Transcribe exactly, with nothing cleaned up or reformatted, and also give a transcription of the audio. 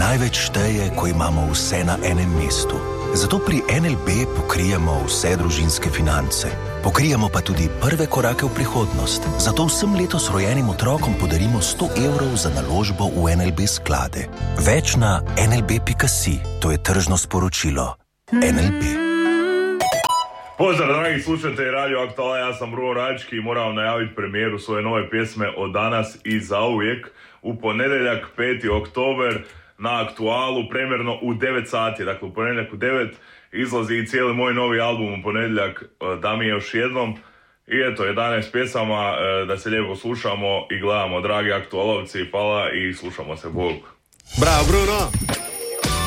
največ šteje, ko imamo vse na enem mestu. Zato pri N L B pokrijemo vse družinske finance. Pokrijemo pa tudi prve korake v prihodnost. Zato vsem letos rojenim otrokom podarimo sto evrov za naložbo v N L B sklade. Več na en el be pika si. To je tržno sporočilo. N L B. Pozdrav, dragi slušatelji Radio Aktuala, ja sam Bruno Rački i moram najaviti premijeru svoje nove pjesme Od danas i zauvijek u ponedeljak peti oktober na Aktualu, premjerno u devet sati. Dakle, u ponedjeljak u devet izlazi i cijeli moj novi album u ponedjeljak, da mi je još jednom. I eto, jedanaest pjesama, da se lijepo slušamo i gledamo, dragi aktualovci. Hvala i slušamo se, Bog. Bravo, Bruno!